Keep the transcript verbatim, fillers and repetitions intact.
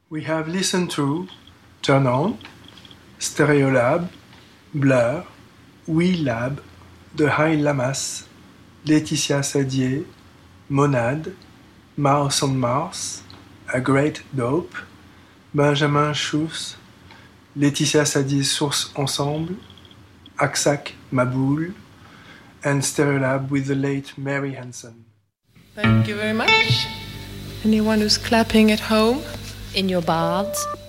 We have listened to Turn On, Stereolab, Blur, We Lab, The High Llamas, Laetitia Sadier, Monad, Mouse on Mars, A Great Dope, Benjamin Schuss, Laetitia Sadier Source Ensemble, Aksak Maboul, and Stereolab with the late Mary Hansen. Thank you very much. Anyone who's clapping at home? In your baths?